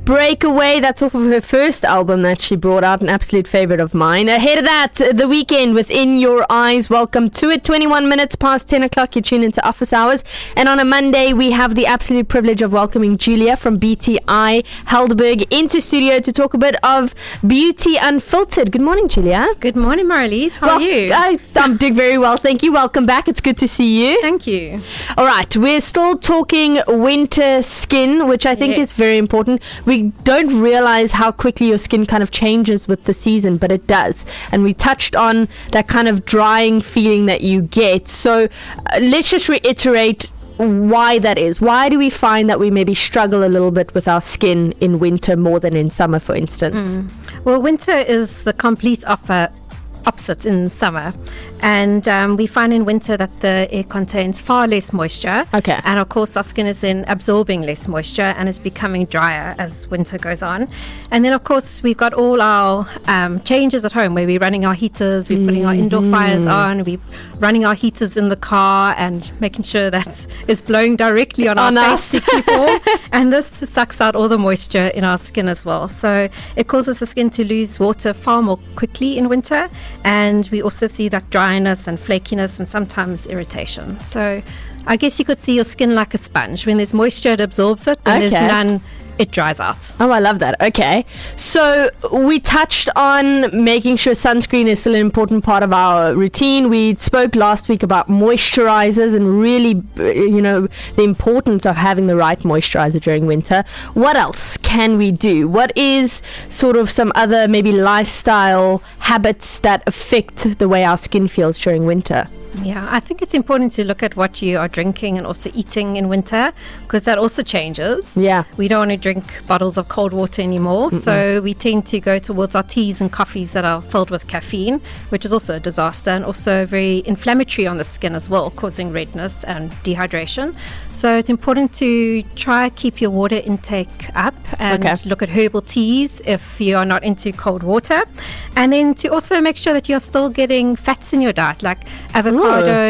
Breakaway. That's off of her first album that she brought out, an absolute favorite of mine. Ahead of that, The Weekend with In Your Eyes. Welcome to it. 21 minutes past 10 o'clock. You tune into Office Hours. And on a Monday, we have the absolute privilege of welcoming Julia from BTI Helderberg into studio to talk a bit of Beauty Unfiltered. Good morning, Julia. Good morning, Marlies. How are you? I'm doing very well, thank you. Welcome back. It's good to see you. Thank you. All right, we're still talking winter skin, which I think is very important. We don't realize how quickly your skin kind of changes with the season, but it does. And we touched on that kind of drying feeling that you get. So let's just reiterate why that is. Why do we find that we maybe struggle a little bit with our skin in winter more than in summer, for instance? Well, winter is the complete opposite in summer, and we find in winter that the air contains far less moisture, and of course our skin is then absorbing less moisture and is becoming drier as winter goes on. And then of course we've got all our changes at home where we're running our heaters, we're putting our indoor fires on, we're running our heaters in the car and making sure that is blowing directly on our face to keep warm, and this sucks out all the moisture in our skin as well, so it causes the skin to lose water far more quickly in winter. And we also see that dryness and flakiness and sometimes irritation. So I guess you could see your skin like a sponge. When there's moisture, it absorbs it. When there's none, it dries out. Oh, I love that. Okay. So we touched on making sure sunscreen is still an important part of our routine. We spoke last week about moisturizers and really, the importance of having the right moisturizer during winter. What else can we do? What is sort of some other maybe lifestyle habits that affect the way our skin feels during winter? Yeah, I think it's important to look at what you are drinking and also eating in winter, because that also changes. Yeah. We don't want to drink bottles of cold water anymore. So we tend to go towards our teas and coffees that are filled with caffeine, which is also a disaster and also very inflammatory on the skin as well, causing redness and dehydration. So it's important to try keep your water intake up and look at herbal teas if you are not into cold water. And then to also make sure that you're still getting fats in your diet, like avocados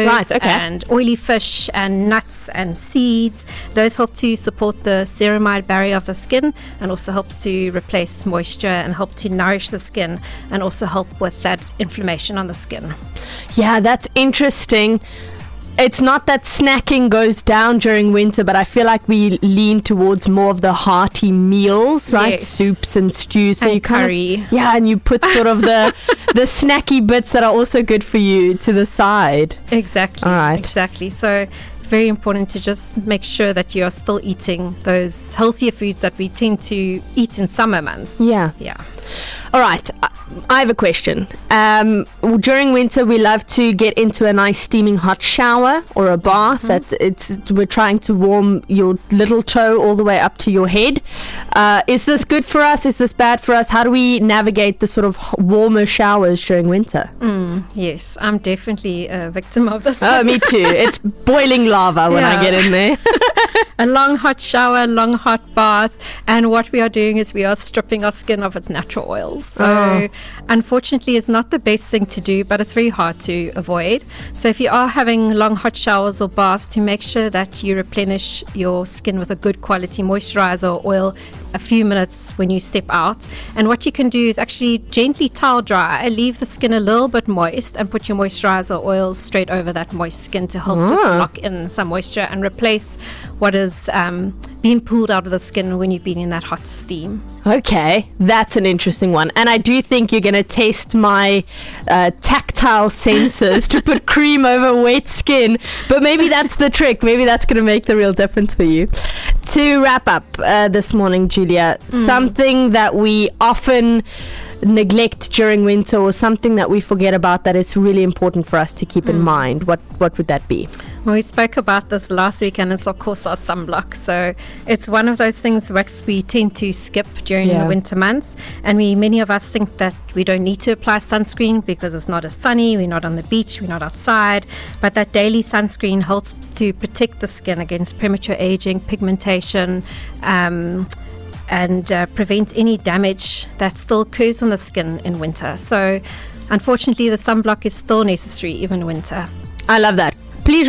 and oily fish and nuts and seeds. Those help to support the ceramide barrier of the skin and also helps to replace moisture and help to nourish the skin and also help with that inflammation on the skin. Yeah, that's interesting. It's not that snacking goes down during winter, but I feel like we lean towards more of the hearty meals, right? Yes. Soups and stews. So and you curry. And you put sort of the snacky bits that are also good for you to the side. Exactly. All right. Exactly. So it's very important to just make sure that you are still eating those healthier foods that we tend to eat in summer months. Yeah. All right. I have a question. During winter, we love to get into a nice steaming hot shower or a bath. We're trying to warm your little toe all the way up to your head. Is this good for us? Is this bad for us? How do we navigate the sort of warmer showers during winter? Yes, I'm definitely a victim of this. Oh, me too. It's boiling lava when I get in there. A long hot shower, long hot bath, and what we are doing is we are stripping our skin of its natural oils. So unfortunately it's not the best thing to do, but it's very hard to avoid. So if you are having long hot showers or baths, to make sure that you replenish your skin with a good quality moisturizer or oil a few minutes when you step out. And what you can do is actually gently towel dry, leave the skin a little bit moist, and put your moisturizer oils straight over that moist skin to help just lock in some moisture and replace what is being pulled out of the skin when you've been in that hot steam. Okay, that's an interesting one. And I do think you're going to test my tactile sensors to put cream over wet skin. But maybe that's the trick. Maybe that's going to make the real difference for you. To wrap up this morning, Julia, something that we often neglect during winter or something that we forget about that is really important for us to keep in mind, what would that be? Well, we spoke about this last week, and it's of course our sunblock. So it's one of those things that we tend to skip during the winter months, and many of us think that we don't need to apply sunscreen because it's not as sunny, we're not on the beach, we're not outside, but that daily sunscreen helps to protect the skin against premature aging, pigmentation, and prevent any damage that still occurs on the skin in winter. So unfortunately the sunblock is still necessary even in winter. I love that. Please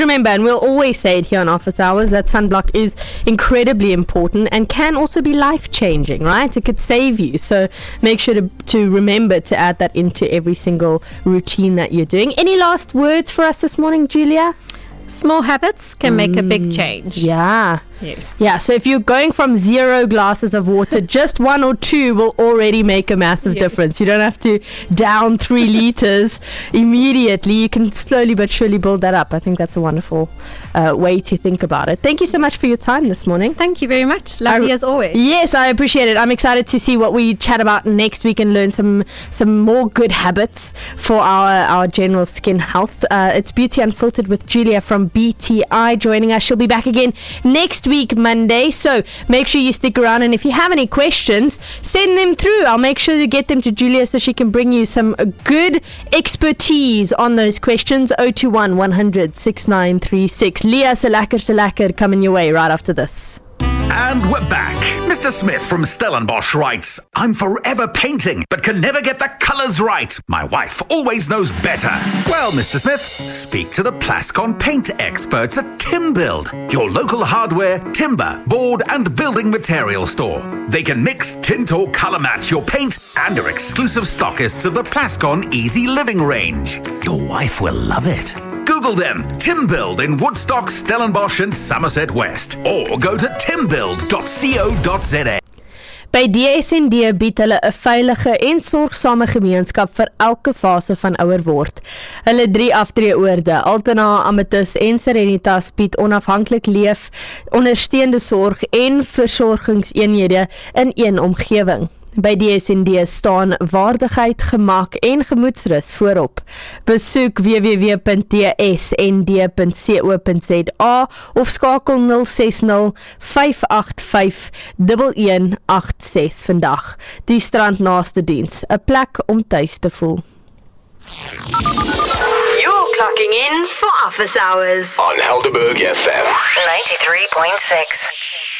remember, and we'll always say it here on Office Hours, that sunblock is incredibly important and can also be life-changing, right? It could save you. So make sure to remember to add that into every single routine that you're doing. Any last words for us this morning, Julia? Small habits can make a big change. Yeah. Yes. Yeah, so if you're going from 0 glasses of water, just 1 or 2 will already make a massive difference. You don't have to down 3 liters immediately. You can slowly but surely build that up. I think that's a wonderful way to think about it. Thank you so much for your time this morning. Thank you very much. Lovely as always. Yes, I appreciate it. I'm excited to see what we chat about next week and learn some more good habits for our general skin health. It's Beauty Unfiltered with Julia from BTI joining us. She'll be back again next week, Monday. So make sure you stick around. And if you have any questions, send them through. I'll make sure to get them to Julia so she can bring you some good expertise on those questions. 021 100 6936. Leah Selakir coming your way right after this. And we're back. Mr. Smith from Stellenbosch writes, I'm forever painting, but can never get the colours right. My wife always knows better. Well, Mr. Smith, speak to the Plascon paint experts at Timbuild, your local hardware, timber, board and building material store. They can mix, tint or colour match your paint and are exclusive stockists of the Plascon Easy Living range. Your wife will love it. Google them, Timbuild in Woodstock, Stellenbosch and Somerset West. Or go to timbuild.co.za. By DSND bied hulle 'n veilige en sorgsame gemeenskap vir elke fase van ouer word. Hulle 3 aftreeoorde, Altena, Amethyst en Serenitas bied onafhanklik leef, ondersteunende sorg en versorgingseenhede in een omgewing. By DSND staan waardigheid, gemak en gemoedsrus voorop. Besoek www.dsnd.co.za of skakel 060 585 1186 vandag. Die strandnaaste diens, 'n plek om tuis te voel. You're clocking in for Office Hours on Helderberg FM 93.6.